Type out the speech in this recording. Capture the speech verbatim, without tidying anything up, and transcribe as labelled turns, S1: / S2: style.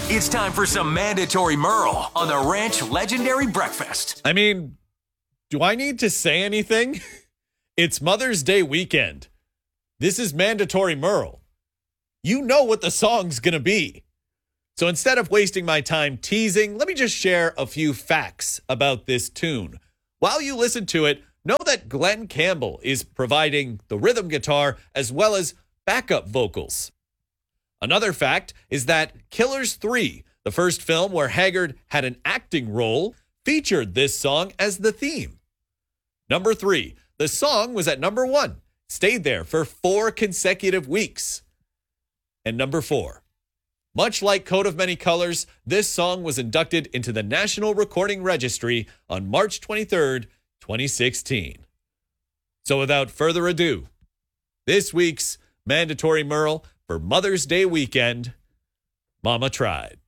S1: It's time for some mandatory Merle on the Ranch Legendary Breakfast.
S2: I mean, do I need to say anything? It's Mother's Day weekend. This is mandatory Merle. You know what the song's going to be. So instead of wasting my time teasing, let me just share a few facts about this tune. While you listen to it, know that Glenn Campbell is providing the rhythm guitar as well as backup vocals. Another fact is that Killers three, the first film where Haggard had an acting role, featured this song as the theme. Number three, the song was at number one, stayed there for four consecutive weeks. And number four, much like Coat of Many Colors, this song was inducted into the National Recording Registry on March twenty-third, twenty sixteen. So without further ado, this week's Mandatory Merle for Mother's Day weekend, Mama Tried.